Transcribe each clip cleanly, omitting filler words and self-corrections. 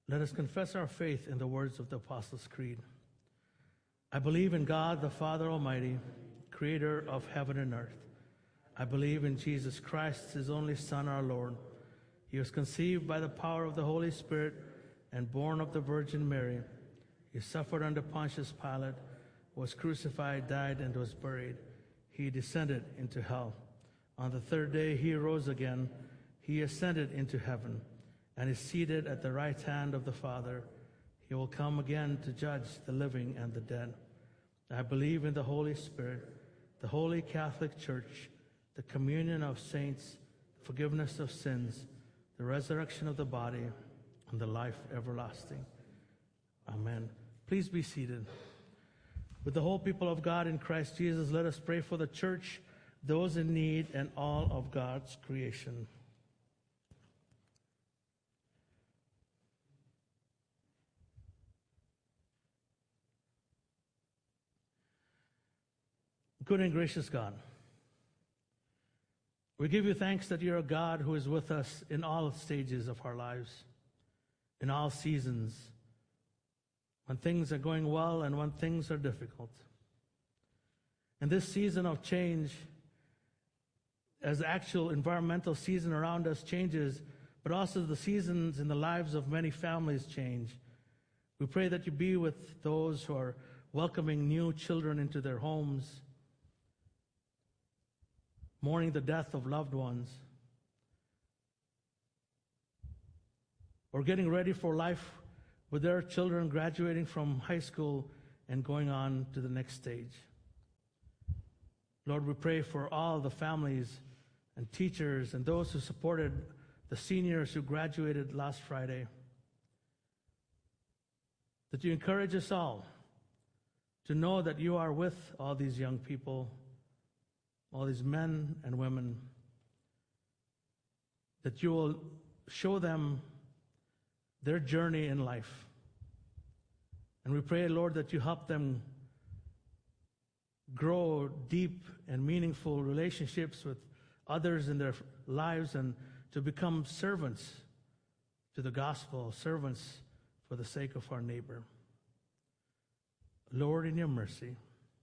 Let us confess our faith in the words of the Apostles' Creed. I believe in God, the Father Almighty, creator of heaven and earth. I believe in Jesus Christ, his only Son, our Lord. He was conceived by the power of the Holy Spirit and born of the Virgin Mary. He suffered under Pontius Pilate, was crucified, died, and was buried. He descended into hell. On the third day he rose again. He ascended into heaven and is seated at the right hand of the Father. He will come again to judge the living and the dead. I believe in the Holy Spirit, the Holy Catholic Church, the communion of saints, the forgiveness of sins, the resurrection of the body, and the life everlasting. Amen. Please be seated. With the whole people of God in Christ Jesus, let us pray for the church, those in need, and all of God's creation. Good and gracious God, we give you thanks that you're a God who is with us in all stages of our lives, in all seasons, when things are going well and when things are difficult. In this season of change, as the actual environmental season around us changes, but also the seasons in the lives of many families change, we pray that you be with those who are welcoming new children into their homes, mourning the death of loved ones, or getting ready for life with their children graduating from high school and going on to the next stage. Lord, we pray for all the families and teachers and those who supported the seniors who graduated last Friday, that you encourage us all to know that you are with all these young people, all these men and women, that you will show them their journey in life. And we pray, Lord, that you help them grow deep and meaningful relationships with others in their lives and to become servants to the gospel, servants for the sake of our neighbor. Lord, in your mercy.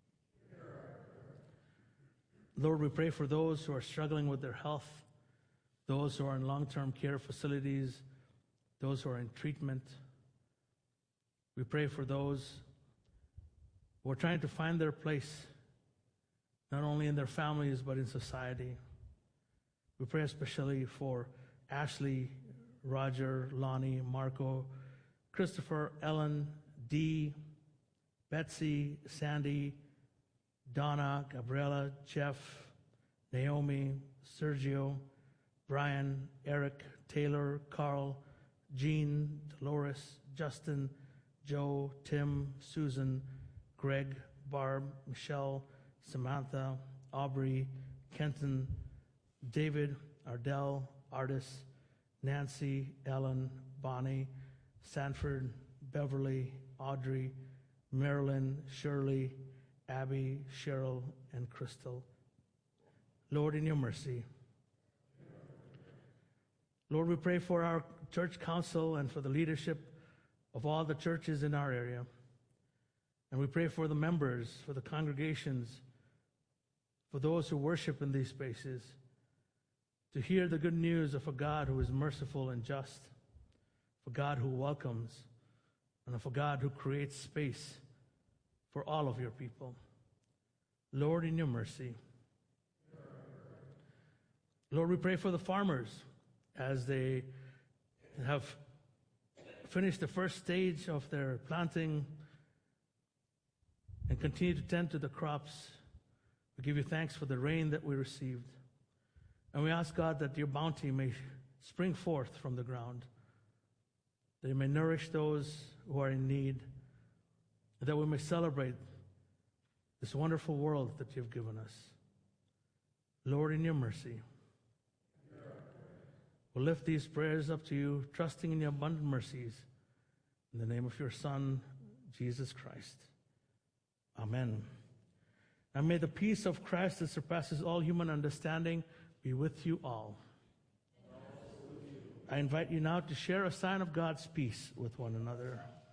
Lord, we pray for those who are struggling with their health, those who are in long-term care facilities, those who are in treatment. We pray for those who are trying to find their place, not only in their families, but in society. We pray especially for Ashley, Roger, Lonnie, Marco, Christopher, Ellen, Dee, Betsy, Sandy, Donna, Gabriella, Jeff, Naomi, Sergio, Brian, Eric, Taylor, Carl, Jean, Dolores, Justin, Joe, Tim, Susan, Greg, Barb, Michelle, Samantha, Aubrey, Kenton, David, Ardell, Artis, Nancy, Ellen, Bonnie, Sanford, Beverly, Audrey, Marilyn, Shirley, Abby, Cheryl, and Crystal. Lord, in your mercy. Lord, we pray for our church council and for the leadership of all the churches in our area. And we pray for the members, for the congregations, for those who worship in these spaces, to hear the good news of a God who is merciful and just, for God who welcomes, and for God who creates space for all of your people. Lord, in your mercy. Lord, we pray for the farmers as they have finished the first stage of their planting and continue to tend to the crops. We give you thanks for the rain that we received. And we ask, God, that your bounty may spring forth from the ground, that it may nourish those who are in need, that we may celebrate this wonderful world that you've given us. Lord, in your mercy. We'll lift these prayers up to you, trusting in your abundant mercies. In the name of your Son, Jesus Christ. Amen. And may the peace of Christ that surpasses all human understanding be with you all. I invite you now to share a sign of God's peace with one another.